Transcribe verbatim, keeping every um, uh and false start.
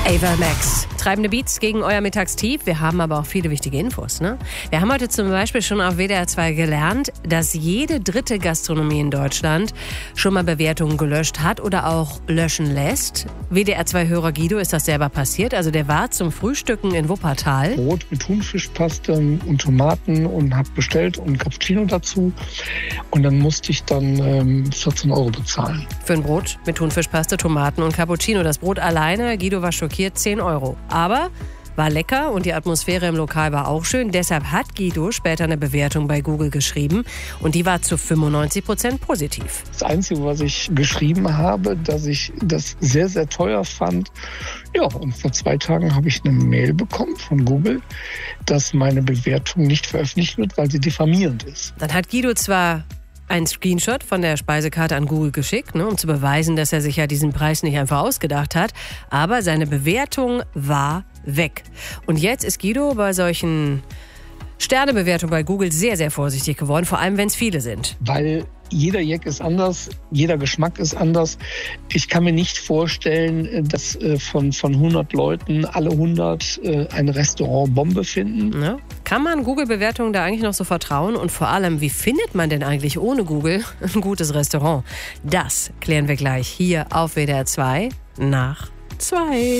Ava Max. Treibende Beats gegen euer Mittagstief. Wir haben aber auch viele wichtige Infos, ne? Wir haben heute zum Beispiel schon auf W D R zwei gelernt, dass jede dritte Gastronomie in Deutschland schon mal Bewertungen gelöscht hat oder auch löschen lässt. W D R zwei Hörer Guido ist das selber passiert. Also der war zum Frühstücken in Wuppertal. Brot mit Thunfischpaste und Tomaten und habe bestellt und Cappuccino dazu. Und dann musste ich dann ähm, vierzehn Euro bezahlen. Für ein Brot mit Thunfischpaste, Tomaten und Cappuccino. Das Brot alleine, Guido war schockiert, zehn Euro. Aber war lecker und die Atmosphäre im Lokal war auch schön. Deshalb hat Guido später eine Bewertung bei Google geschrieben und die war zu fünfundneunzig Prozent positiv. Das Einzige, was ich geschrieben habe, dass ich das sehr, sehr teuer fand. Ja, und vor zwei Tagen habe ich eine Mail bekommen von Google, dass meine Bewertung nicht veröffentlicht wird, weil sie diffamierend ist. Dann hat Guido zwar ein Screenshot von der Speisekarte an Google geschickt, ne, um zu beweisen, dass er sich ja diesen Preis nicht einfach ausgedacht hat. Aber seine Bewertung war weg. Und jetzt ist Guido bei solchen Sternebewertungen bei Google sehr, sehr vorsichtig geworden, vor allem wenn es viele sind. Weil jeder Jack ist anders, jeder Geschmack ist anders. Ich kann mir nicht vorstellen, dass von, von hundert Leuten alle hundert ein Restaurant Bombe finden. Ja. Kann man Google-Bewertungen da eigentlich noch so vertrauen? Und vor allem, wie findet man denn eigentlich ohne Google ein gutes Restaurant? Das klären wir gleich hier auf W D R zwei nach zwei.